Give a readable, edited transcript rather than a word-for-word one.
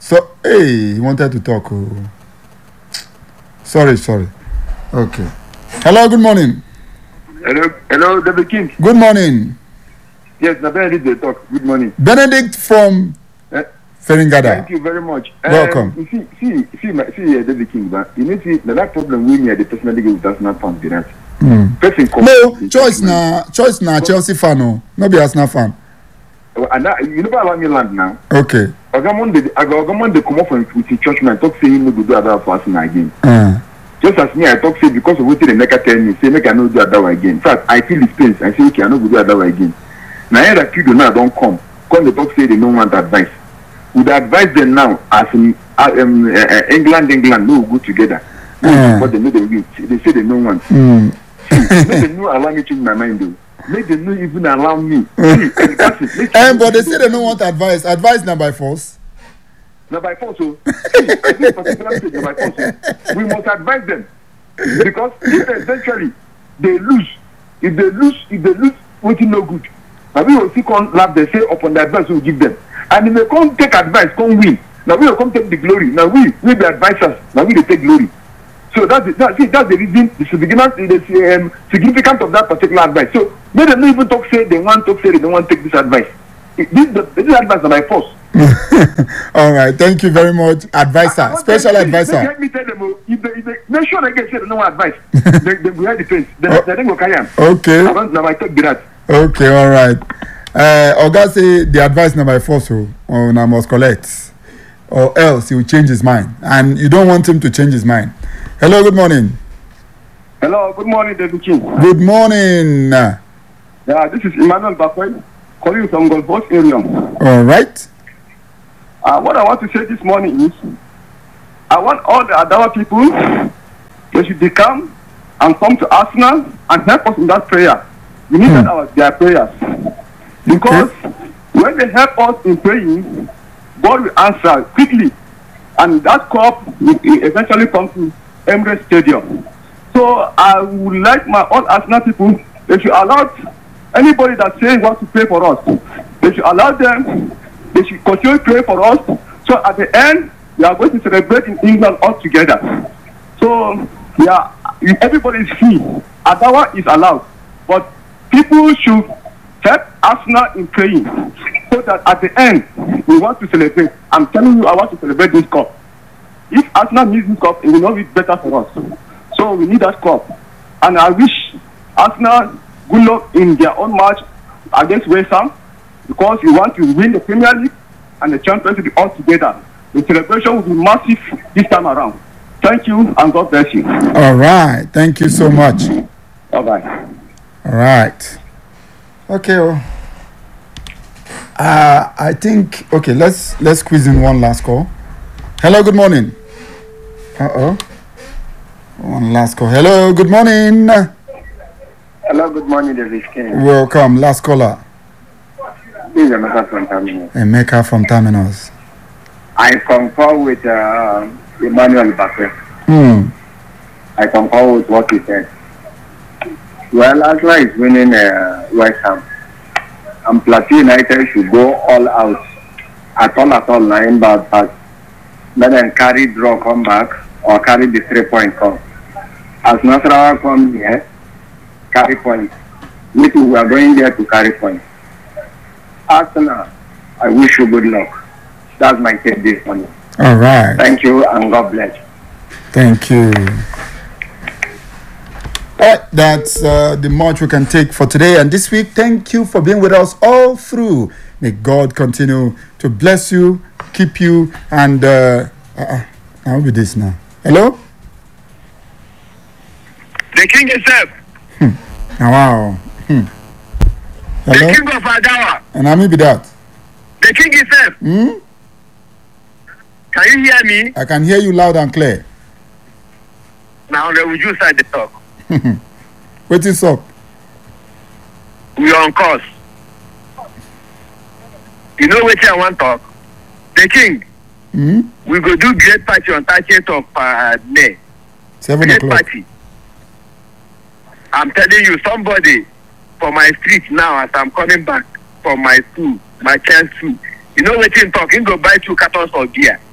So, hey, he wanted to talk. Oh. Sorry. Okay. Hello, good morning. Hello, David King. Good morning. Yes, Benedict they talk. Good morning. Benedict from Feringada. Thank you very much. Welcome. You see, David King, but you need to see that problem we need the personally give us not found the right. No, choice na Chelsea fan, no be Arsenal fan. And that, you never allow me land now. Okay. I got the come off with the churchman talk say no go do that for Arsenal again. Just as me, I talk say because of what the Neka tell me, say make I no do that again. In fact, I feel his pain. I say okay, I no go do that again. Now here that Kido now don't come the talk say they don't want advice. Would advise them now as in England no go together. But they know they say they don't want. Make them no allow me change my mind though. Make them no even allow me. But they say they don't want advice. Advice now by force. Now by force, so this particular stage by force, we must advise them because if eventually they lose, if they lose, waiting no good. Now we will see come laugh they say upon the advice we will give them, and if they come take advice, come win. Now we will come take the glory. Now we the advisors. Now we take glory. So that's the reason, the significance of that particular advice. So they don't even talk say they want to say they don't want to take this advice. This advice is by force. All right, thank you very much, advisor, special advisor. Let me tell them, if they make sure they get say no advice, they will have the face. They don't go carry on. Okay. Now I take that. Okay, all right. Oga say the advice number force on I must collect, or else he will change his mind, and you don't want him to change his mind. Hello, good morning. Hello, good morning, David King. Good morning. Yeah, this is Emmanuel Bakwai calling from Gold Coast area. All right. What I want to say this morning is, I want all the Adawa people, they should become and come to Arsenal and help us in that prayer. We need their prayers. Because when they help us in praying, God will answer quickly. And that cup will eventually come to Emirates Stadium. So I would like my all Arsenal people, they should allow anybody that says want to pray for us, they should allow them. They should continue to pray for us. So at the end, we are going to celebrate in England all together. So everybody is free. Adawa is allowed. But people should help Arsenal in praying. So that at the end, we want to celebrate. I'm telling you, I want to celebrate this cup. If Arsenal needs this cup, it will not be better for us. So we need that cup. And I wish Arsenal good luck in their own match against West Ham. Because we want to win the Premier League and the Champions League all together. The celebration will be massive this time around. Thank you and God bless you. All right. Thank you so much. Bye-bye. All right. Okay. I think, okay, let's squeeze in one last call. Hello, good morning. One last call. Hello, good morning. Hello, good morning, David King. Welcome. Last caller. This is Emeka from Terminus. Emeka from Terminus. I concur with Emmanuel Bakwe. I concur with what he said. Well, Arsenal is winning West Ham. And Plateau United should go all out. At all, line back. Let them carry draw, come back, or carry the 3-point come. As Nasarawa come here, carry points. We are going there to carry points. Arsenal, I wish you good luck. That's my take this morning. All right. Thank you and God bless. Thank you. All right, that's the much we can take for today and this week. Thank you for being with us all through. May God continue to bless you, keep you, and how be this now? Hello? The king himself. Wow. Hello? The king of Adawa. And how may be that? The king himself. Can you hear me? I can hear you loud and clear. Now they will just start the talk. What is up? We are on course. You know what I want to talk? The king. We go do great party on 30th of May. 7 great o'clock. Party. I'm telling you, somebody for my street now as I'm coming back from my school, my child's school. You know what I'm talking? Go buy 2 cartons of beer.